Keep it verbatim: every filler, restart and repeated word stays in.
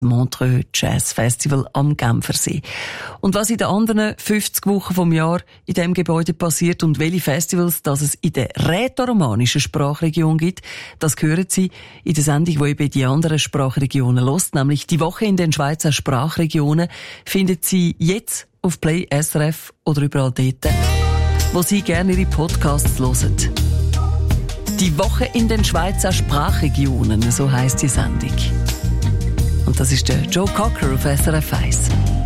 Montreux Jazz Festival am Genfersee. Und was in den anderen fünfzig Wochen vom Jahr in diesem Gebäude passiert und welche Festivals das es in der rätoromanischen Sprachregion gibt, das hören Sie in der Sendung, die eben die anderen Sprachregionen hört, nämlich die Woche in den Schweizer Sprachregionen, findet Sie jetzt auf Play S R F oder überall dort, wo Sie gerne Ihre Podcasts hören. Die Woche in den Schweizer Sprachregionen, so heisst die Sendung. Und das ist der Joe Cocker auf S R F eins.